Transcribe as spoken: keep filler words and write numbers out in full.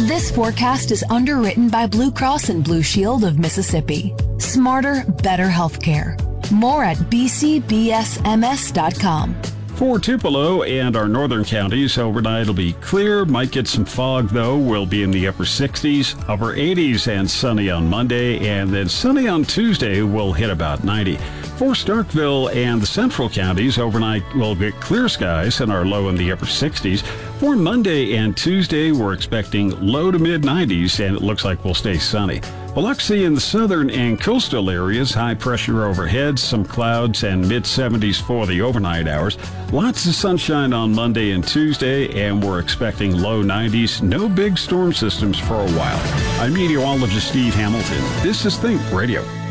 This forecast is underwritten by Blue Cross and Blue Shield of Mississippi. Smarter, better healthcare. More at b c b s m s dot com. For Tupelo and our northern counties, overnight it'll be clear. Might get some fog, though. We'll be in the upper sixties, upper eighties, and sunny on Monday. And then sunny on Tuesday will hit about ninety. For Starkville and the central counties, overnight we'll get clear skies and our low in the upper sixties. For Monday and Tuesday, we're expecting low to mid nineties, and it looks like we'll stay sunny. Biloxi in the southern and coastal areas, high pressure overhead, some clouds, and mid seventies for the overnight hours. Lots of sunshine on Monday and Tuesday, and we're expecting low nineties. No big storm systems for a while. I'm meteorologist Steve Hamilton. This is Think Radio.